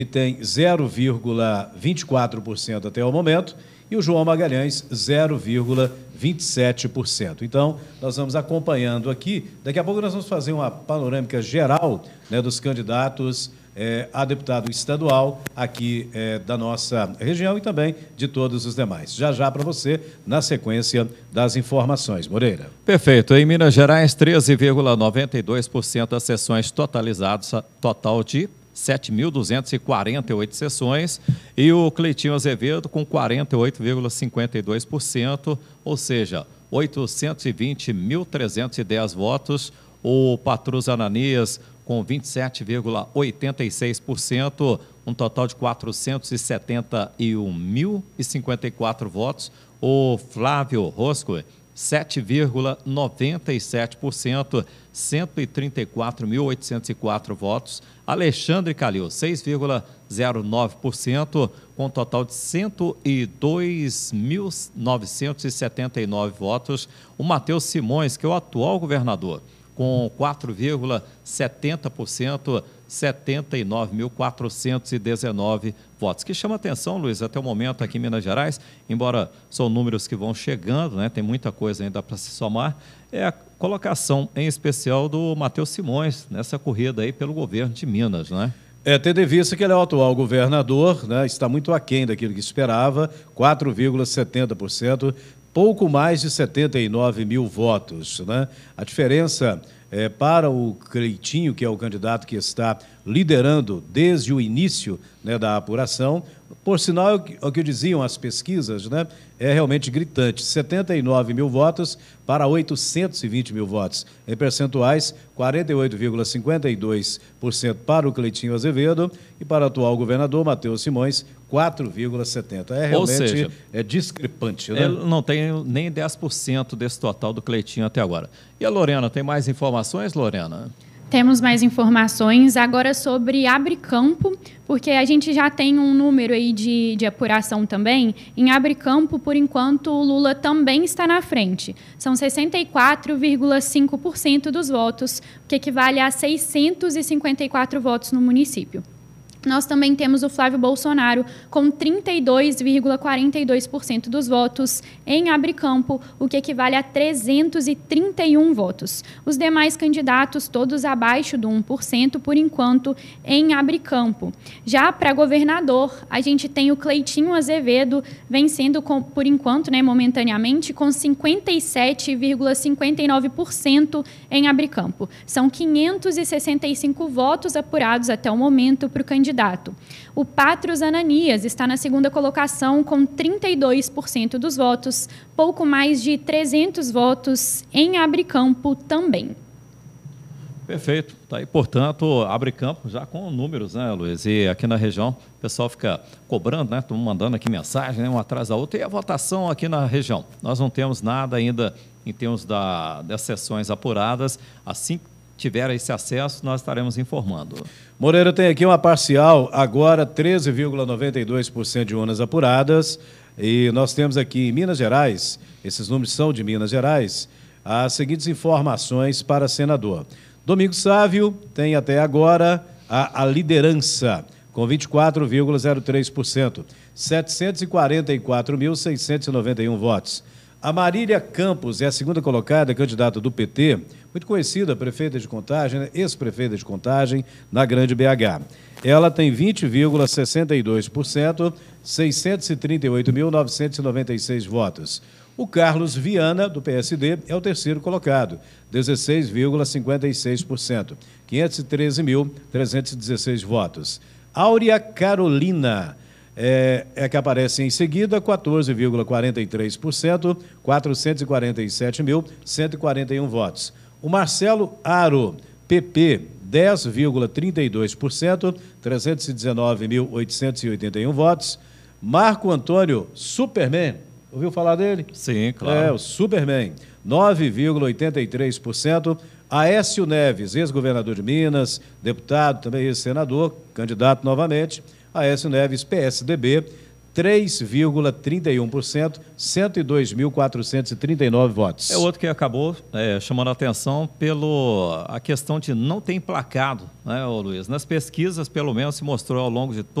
tem 0,24% até o momento, e o João Magalhães 0,27%. Então, nós vamos acompanhando aqui. Daqui a pouco nós vamos fazer uma panorâmica geral, né, dos candidatos a deputado estadual aqui da nossa região e também de todos os demais. Já para você, na sequência das informações. Moreira. Perfeito. Em Minas Gerais, 13,92% das sessões totalizadas, total de 7.248 sessões, e o Cleitinho Azevedo com 48,52%, ou seja, 820.310 votos. O Patrus Ananias com 27,86%, um total de 471.054 votos. O Flávio Rosco, 7,97%, 134.804 votos. Alexandre Calil, 6,09%, com um total de 102.979 votos. O Matheus Simões, que é o atual governador, com 4,70%, 79.419 votos. Que chama atenção, Luiz, até o momento aqui em Minas Gerais, embora são números que vão chegando, né, tem muita coisa ainda para se somar, é a colocação, em especial, do Matheus Simões, nessa corrida aí pelo governo de Minas, né? Tendo em vista que ele é o atual governador, né, está muito aquém daquilo que esperava, 4,70%, pouco mais de 79 mil votos, né? A diferença para o Cleitinho, que é o candidato que está liderando desde o início, né, da apuração, por sinal, o que diziam as pesquisas, né, é realmente gritante, 79 mil votos para 820 mil votos. Em percentuais, 48,52% para o Cleitinho Azevedo e para o atual governador, Matheus Simões, 4,70%. Realmente, ou seja, discrepante, né? Ele não tem nem 10% desse total do Cleitinho até agora. E a Lorena, tem mais informações, Lorena? Temos mais informações agora sobre Abricampo, porque a gente já tem um número aí de apuração também. Em Abricampo, por enquanto, o Lula também está na frente. São 64,5% dos votos, o que equivale a 654 votos no município. Nós também temos o Flávio Bolsonaro com 32,42% dos votos em Abricampo, o que equivale a 331 votos. Os demais candidatos, todos abaixo do 1%, por enquanto, em Abricampo. Já para governador, a gente tem o Cleitinho Azevedo vencendo, por enquanto, né, momentaneamente, com 57,59% em Abricampo. São 565 votos apurados até o momento para o candidato. O Patrus Ananias está na segunda colocação com 32% dos votos, pouco mais de 300 votos em Abricampo também. Perfeito. Tá aí, portanto, Abricampo já com números, né, Luiz? E aqui na região o pessoal fica cobrando, né? Estão mandando aqui mensagem, né, uma atrás da outra. E a votação aqui na região? Nós não temos nada ainda em termos das sessões apuradas. Assim que tiver esse acesso, nós estaremos informando. Moreira, tem aqui uma parcial, agora 13,92% de urnas apuradas, e nós temos aqui em Minas Gerais, esses números são de Minas Gerais, as seguintes informações para senador. Domingos Sávio tem até agora a liderança, com 24,03%, 744.691 votos. A Marília Campos é a segunda colocada, candidata do PT, muito conhecida, prefeita de Contagem, né? Ex-prefeita de Contagem, na Grande BH. Ela tem 20,62%, 638.996 votos. O Carlos Viana, do PSD, é o terceiro colocado, 16,56%, 513.316 votos. Áurea Carolina é que aparece em seguida, 14,43%, 447.141 votos. O Marcelo Aro, PP, 10,32%, 319.881 votos. Marco Antônio Superman, ouviu falar dele? Sim, claro. O Superman, 9,83%. Aécio Neves, ex-governador de Minas, deputado, também ex-senador, candidato novamente. Aécio Neves, PSDB, 3,31%, 102.439 votos. É outro que acabou chamando a atenção a questão de não ter emplacado, né, Luiz? Nas pesquisas, pelo menos, se mostrou ao longo de